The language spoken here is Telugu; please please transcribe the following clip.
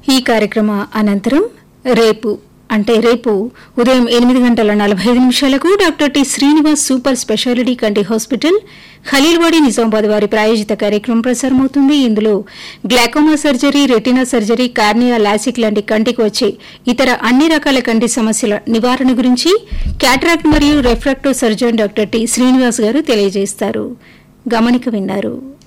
ఈ కార్యక్రమ అనంతరం రేపు ఉదయం 8:45 doctor T Srinivas super speciality కంటి హాస్పిటల్ ఖలీల్వాడి నిజామాబాద్ వారి ప్రాయోజిత కార్యక్రమం ప్రసారమవుతుంది. ఇందులో glaucoma surgery, retina surgery, cornea, LASIK లాంటి కంటికి వచ్చే ఇతర అన్ని రకాల కంటి సమస్యల నివారణ గురించి క్యాటరాక్ట్ మరియు refractive surgeon doctor T Srinivas గారు తెలియజేస్తారు. గమనిక విన్నారు.